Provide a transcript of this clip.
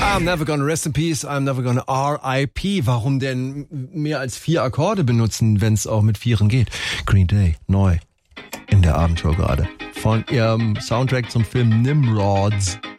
I'm never gonna rest in peace, I'm never gonna R.I.P. Warum denn mehr als 4 Akkorde benutzen, wenn es auch mit 4 geht? Green Day, neu in der Abendshow gerade. Von ihrem Soundtrack zum Film Nimrods.